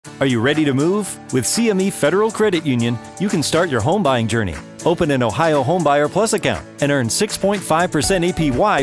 Are you ready to move? With CME Federal Credit Union, you can start your home buying journey. Open an Ohio Homebuyer Plus account and earn 6.5% APY